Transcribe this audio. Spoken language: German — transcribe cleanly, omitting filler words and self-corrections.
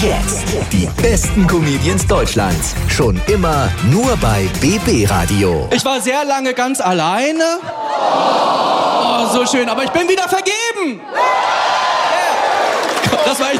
Jetzt. Die besten Comedians Deutschlands. Schon immer nur bei BB Radio. Ich war sehr lange ganz alleine. Oh, so schön. Aber ich bin wieder vergeben.